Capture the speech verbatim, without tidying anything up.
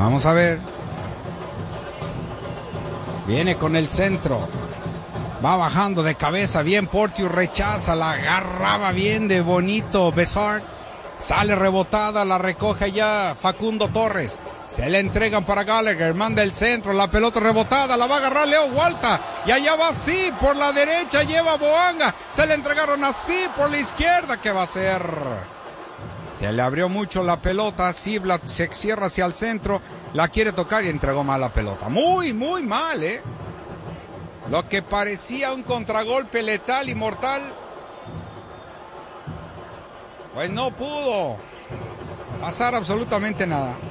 Vamos a ver. Viene con el centro. Va bajando de cabeza. Bien Porteous, rechaza. La agarraba bien de bonito Besart. Sale rebotada. La recoge ya Facundo Torres. Se le entregan para Gallagher. Manda el centro. La pelota rebotada. La va a agarrar Leo Hualta. Y allá va sí. Por la derecha lleva Boanga. Se le entregaron así por la izquierda. ¿Qué va a hacer? Se le abrió mucho la pelota. Sibla se cierra hacia el centro. La quiere tocar y entregó mal la pelota. Muy, muy mal, ¿eh? Lo que parecía un contragolpe letal y mortal, pues no pudo pasar absolutamente nada.